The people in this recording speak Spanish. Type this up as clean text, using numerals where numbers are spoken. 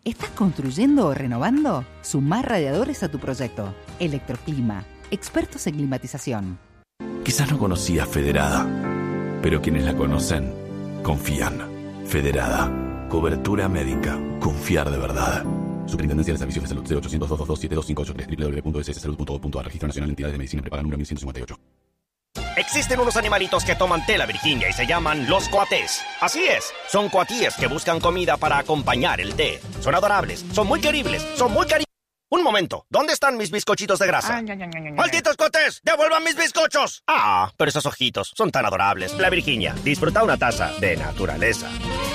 ¿Estás construyendo o renovando? Sumá radiadores a tu proyecto. Electroclima, expertos en climatización. Quizás no conocías Federada, pero quienes la conocen, confían. Federada. Cobertura médica. Confiar de verdad. Superintendencia de Servicios de Salud 0800-222-7258 www.sssalud.gov.ar Registro Nacional de Entidades de Medicina Prepaga número 1158. Existen unos animalitos que toman té la Virginia y se llaman los coatés. Así es, son coatíes que buscan comida para acompañar el té. Son adorables, son muy queribles, son muy cariñosos. Un momento, ¿dónde están mis bizcochitos de grasa? ¡Malditos coatés! ¡Devuelvan mis bizcochos! Ah, pero esos ojitos son tan adorables. La Virginia, disfruta una taza de naturaleza.